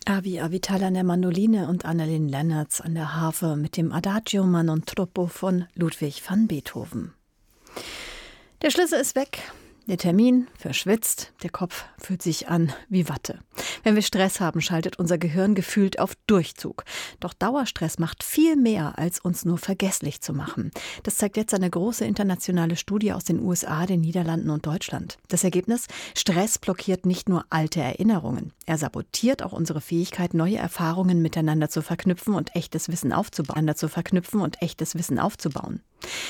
Avi Avital an der Mandoline und Annelien Lennertz an der Harfe mit dem Adagio Man non troppo von Ludwig van Beethoven. Der Schlüssel ist weg, der Termin verschwitzt, der Kopf fühlt sich an wie Watte. Wenn wir Stress haben, schaltet unser Gehirn gefühlt auf Durchzug. Doch Dauerstress macht viel mehr, als uns nur vergesslich zu machen. Das zeigt jetzt eine große internationale Studie aus den USA, den Niederlanden und Deutschland. Das Ergebnis? Stress blockiert nicht nur alte Erinnerungen. Er sabotiert auch unsere Fähigkeit, neue Erfahrungen miteinander zu verknüpfen und echtes Wissen aufzubauen.